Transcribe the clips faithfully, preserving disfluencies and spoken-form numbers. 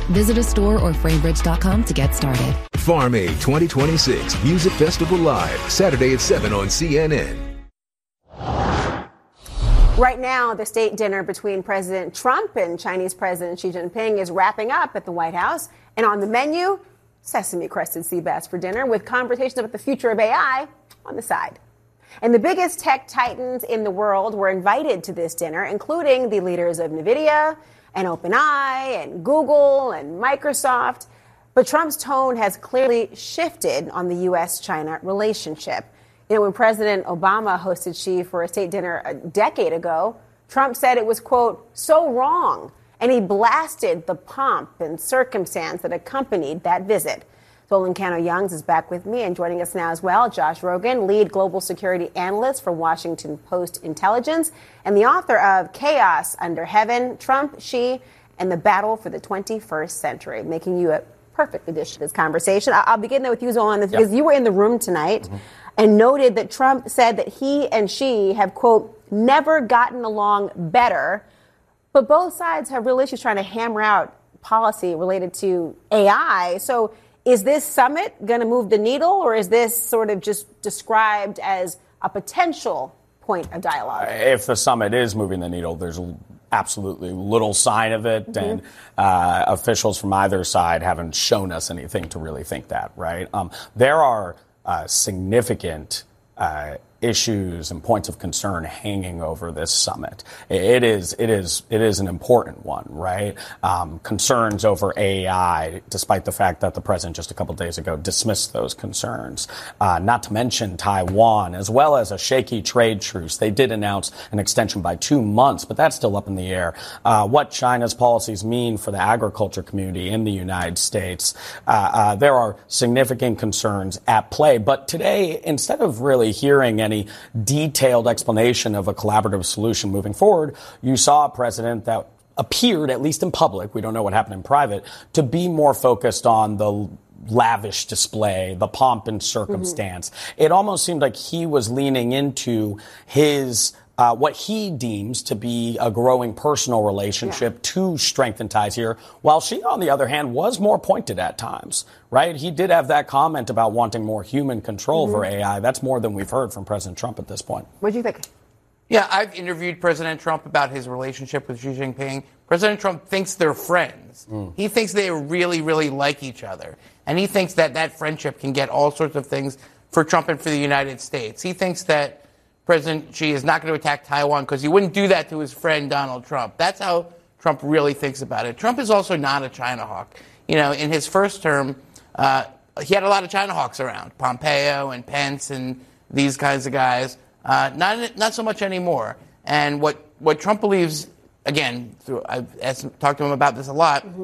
Visit a store or framebridge dot com to get started. Farm Aid twenty twenty-six Music Festival Live, Saturday at seven on C N N. Right now, the state dinner between President Trump and Chinese President Xi Jinping is wrapping up at the White House. And on the menu, sesame-crusted sea bass for dinner with conversations about the future of A I on the side. And the biggest tech titans in the world were invited to this dinner, including the leaders of NVIDIA and OpenAI and Google and Microsoft. But Trump's tone has clearly shifted on the U S China relationship. You know, when President Obama hosted Xi for a state dinner a decade ago, Trump said it was, quote, so wrong. And he blasted the pomp and circumstance that accompanied that visit. Zolan Cano-Youngs is back with me and joining us now as well. Josh Rogan, lead global security analyst for Washington Post Intelligence and the author of Chaos Under Heaven, Trump, Xi, and the Battle for the twenty-first Century, making you a perfect addition to this conversation. I'll begin there with you, Zolan, because yep. you were in the room tonight. Mm-hmm. And noted that Trump said that he and Xi have, quote, never gotten along better. But both sides have real issues trying to hammer out policy related to A I. So is this summit going to move the needle, or is this sort of just described as a potential point of dialogue? If the summit is moving the needle, there's absolutely little sign of it. Mm-hmm. And uh, officials from either side haven't shown us anything to really think that, right? Um, there are Uh, significant uh, issues and points of concern hanging over this summit. It is, it is, it is an important one, right? Um, concerns over A I, despite the fact that the president just a couple days ago dismissed those concerns. Uh, not to mention Taiwan, as well as a shaky trade truce. They did announce an extension by two months, but that's still up in the air. Uh, what China's policies mean for the agriculture community in the United States. Uh, uh, there are significant concerns at play. But today, instead of really hearing any any detailed explanation of a collaborative solution moving forward, you saw a president that appeared, at least in public, we don't know what happened in private, to be more focused on the lavish display, the pomp and circumstance. Mm-hmm. It almost seemed like he was leaning into his Uh, what he deems to be a growing personal relationship yeah. to strengthen ties here, while Xi, on the other hand, was more pointed at times, right? He did have that comment about wanting more human control mm-hmm. over A I. That's more than we've heard from President Trump at this point. What do you think? Yeah, I've interviewed President Trump about his relationship with Xi Jinping. President Trump thinks they're friends. Mm. He thinks they really, really like each other. And he thinks that that friendship can get all sorts of things for Trump and for the United States. He thinks that President Xi is not going to attack Taiwan because he wouldn't do that to his friend Donald Trump. That's how Trump really thinks about it. Trump is also not a China hawk. You know, in his first term, uh, he had a lot of China hawks around, Pompeo and Pence and these kinds of guys. Uh, not not so much anymore. And what, what Trump believes, again, through, I've asked, talked to him about this a lot, mm-hmm.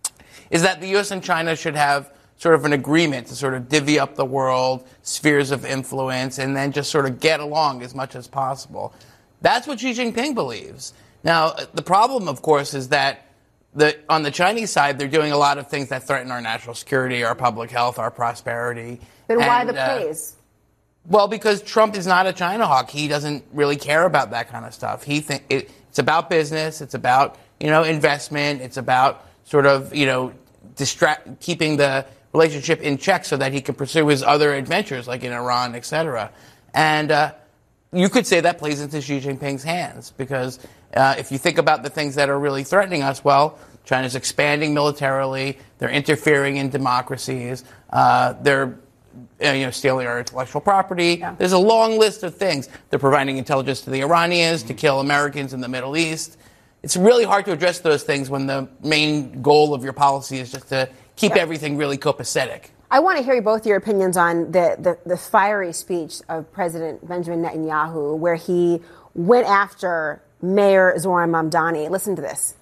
is that the U S and China should have sort of an agreement to sort of divvy up the world, spheres of influence, and then just sort of get along as much as possible. That's what Xi Jinping believes. Now, the problem, of course, is that the, on the Chinese side, they're doing a lot of things that threaten our national security, our public health, our prosperity. Then and, why the uh, praise? Well, because Trump is not a China hawk. He doesn't really care about that kind of stuff. He think it, it's about business. It's about, you know, investment. It's about sort of, you know, distract, keeping the relationship in check so that he can pursue his other adventures, like in Iran, et cetera. And uh, you could say that plays into Xi Jinping's hands, because uh, if you think about the things that are really threatening us, well, China's expanding militarily, they're interfering in democracies, uh, they're uh, you know, stealing our intellectual property. Yeah. There's a long list of things. They're providing intelligence to the Iranians to kill Americans in the Middle East. It's really hard to address those things when the main goal of your policy is just to keep yeah. everything really copacetic. I want to hear both your opinions on the, the, the fiery speech of President Benjamin Netanyahu, where he went after Mayor Zoran Mamdani. Listen to this.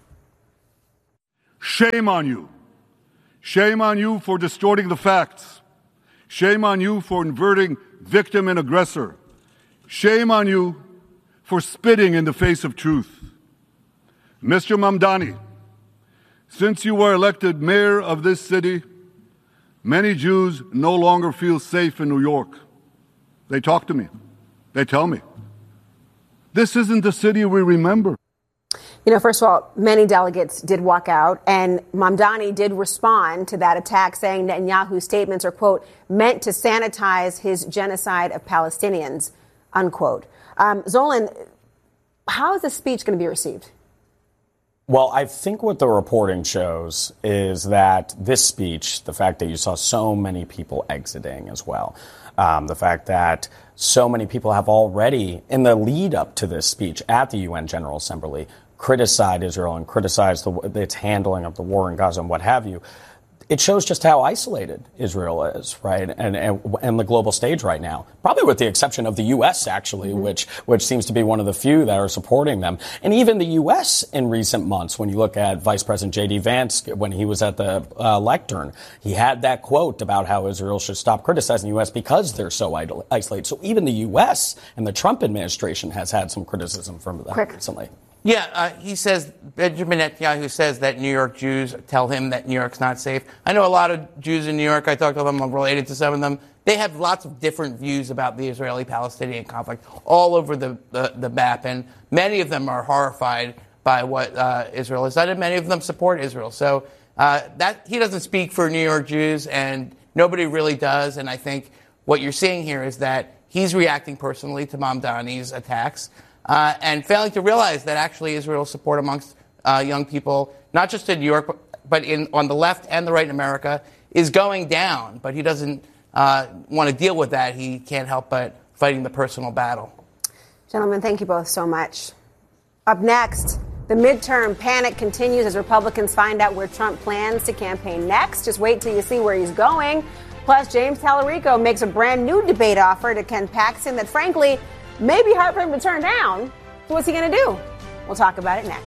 Shame on you. Shame on you for distorting the facts. Shame on you for inverting victim and aggressor. Shame on you for spitting in the face of truth. Mister Mamdani, since you were elected mayor of this city, many Jews no longer feel safe in New York. They talk to me. They tell me. This isn't the city we remember. You know, first of all, many delegates did walk out, and Mamdani did respond to that attack, saying Netanyahu's statements are, quote, meant to sanitize his genocide of Palestinians, unquote. Um, Zolan, how is this speech going to be received? Well, I think what the reporting shows is that this speech, the fact that you saw so many people exiting as well, um, the fact that so many people have already, in the lead up to this speech at the U N General Assembly, criticized Israel and criticized the, its handling of the war in Gaza and what have you. It shows just how isolated Israel is, right, and, and and the global stage right now, probably with the exception of the U S, actually, mm-hmm. which which seems to be one of the few that are supporting them. And even the U S in recent months, when you look at Vice President J D. Vance, when he was at the uh, lectern, he had that quote about how Israel should stop criticizing the U S because they're so idol- isolated. So even the U S and the Trump administration has had some criticism from them Quick. recently. Yeah, uh, he says, Benjamin Netanyahu says that New York Jews tell him that New York's not safe. I know a lot of Jews in New York. I talked to them. I'm related to some of them. They have lots of different views about the Israeli-Palestinian conflict all over the, the, the map, and many of them are horrified by what uh, Israel has done, and many of them support Israel. So uh, that he doesn't speak for New York Jews, and nobody really does. And I think what you're seeing here is that he's reacting personally to Mamdani's attacks. Uh, and failing to realize that actually Israel's support amongst uh, young people, not just in New York, but in on the left and the right in America, is going down. But he doesn't uh, want to deal with that. He can't help but fighting the personal battle. Gentlemen, thank you both so much. Up next, the midterm panic continues as Republicans find out where Trump plans to campaign next. Just wait till you see where he's going. Plus, James Tallarico makes a brand new debate offer to Ken Paxton that, frankly, maybe hard for him to turn down. So what's he going to do? We'll talk about it next.